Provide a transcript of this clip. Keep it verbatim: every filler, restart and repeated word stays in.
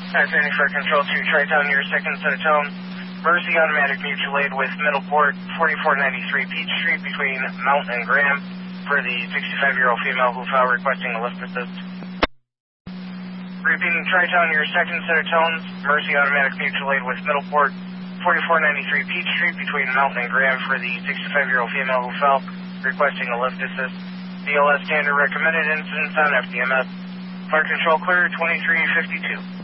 Activating for Control two, Tri-Town, your second set of tones. Mercy automatic mutual aid with Middleport, forty-four ninety-three Peach Street between Mount and Graham for the sixty-five-year-old female who filed requesting a lift assist. Repeating Tri-Town, your second set of tones. Mercy automatic mutual aid with Middleport, forty-four ninety-three Peach Street between Mount and Graham for the sixty-five-year-old female who fell requesting a lift assist. B L S standard recommended incidents on F D M S. Fire control clear, twenty-three fifty-two.